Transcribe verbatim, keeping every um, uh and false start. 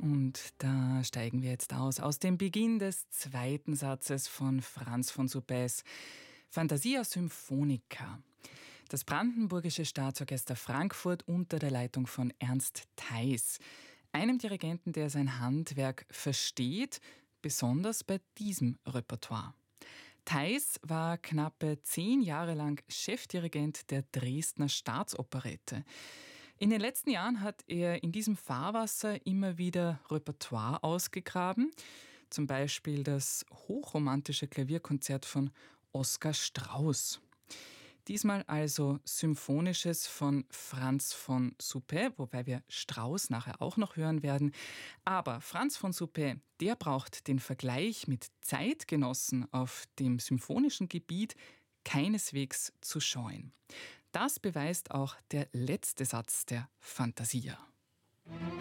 Und da steigen wir jetzt aus, aus dem Beginn des zweiten Satzes von Franz von Suppes, Fantasia Symphonica. Das Brandenburgische Staatsorchester Frankfurt unter der Leitung von Ernst Theis, einem Dirigenten, der sein Handwerk versteht, besonders bei diesem Repertoire. Theis war knappe zehn Jahre lang Chefdirigent der Dresdner Staatsoperette. In den letzten Jahren hat er in diesem Fahrwasser immer wieder Repertoire ausgegraben, zum Beispiel das hochromantische Klavierkonzert von Oskar Strauß. Diesmal also Symphonisches von Franz von Suppes, wobei wir Strauß nachher auch noch hören werden. Aber Franz von Suppes, der braucht den Vergleich mit Zeitgenossen auf dem symphonischen Gebiet keineswegs zu scheuen. Das beweist auch der letzte Satz der Fantasia.